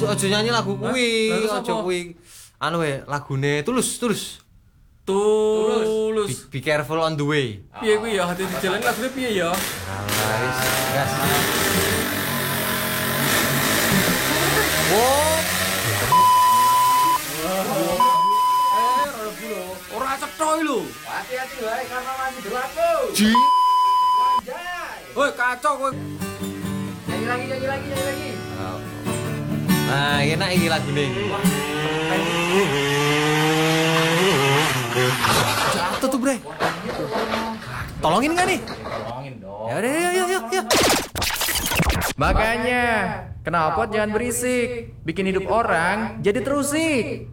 Aja nyanyi lagu kuwi, aja kuwi. Anu lagune Tulus. Be careful on the way. Piye kuwi ya, hati di jalan lagune piye ya? Guys, gas. Ora cetha lho. Hati-hati wae karena masih berlaku. Woi, kacau kowe. Nyanyi lagi. Nah, enak iki lagune. Jatuh tuh, Bre. Tolongin enggak nih? Tolongin dong. Ya udah, yuk. Makanya, knalpot jangan berisik, bikin hidup orang jadi terusik.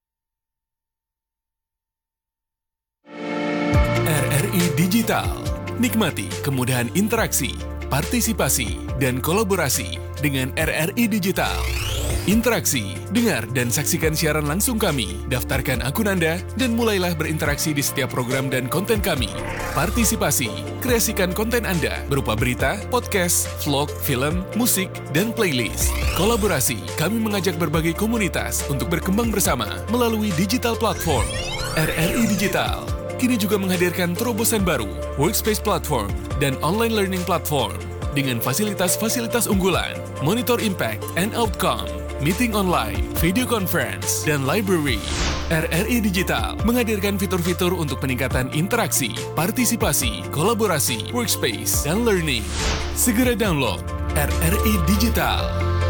RRI Digital. Nikmati kemudahan interaksi, partisipasi, dan kolaborasi dengan RRI Digital. Interaksi, dengar dan saksikan siaran langsung kami, daftarkan akun Anda, dan mulailah berinteraksi di setiap program dan konten kami. Partisipasi, kreasikan konten Anda berupa berita, podcast, vlog, film, musik, dan playlist. Kolaborasi, kami mengajak berbagai komunitas untuk berkembang bersama melalui digital platform. RRI Digital kini juga menghadirkan terobosan baru, workspace platform, dan online learning platform dengan fasilitas-fasilitas unggulan, monitor impact and outcome, meeting online, video conference, dan library. RRI Digital menghadirkan fitur-fitur untuk peningkatan interaksi, partisipasi, kolaborasi, workspace, dan learning. Segera download RRI Digital.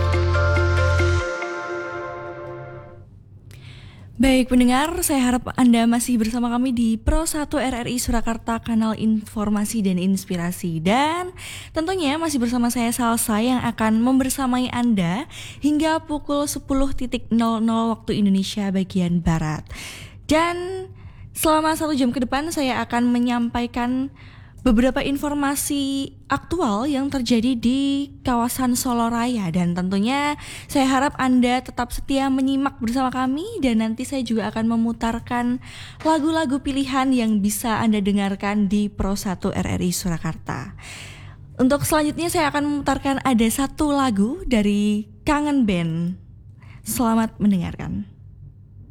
Baik pendengar, saya harap Anda masih bersama kami di Pro 1 RRI Surakarta, kanal informasi dan inspirasi. Dan tentunya masih bersama saya Salsa yang akan membersamai Anda hingga pukul 10.00 waktu Indonesia bagian Barat. Dan selama 1 jam ke depan saya akan menyampaikan beberapa informasi aktual yang terjadi di kawasan Solo Raya. Dan tentunya saya harap Anda tetap setia menyimak bersama kami. Dan nanti saya juga akan memutarkan lagu-lagu pilihan yang bisa Anda dengarkan di Pro 1 RRI Surakarta. Untuk selanjutnya saya akan memutarkan ada satu lagu dari Kangen Band. Selamat mendengarkan.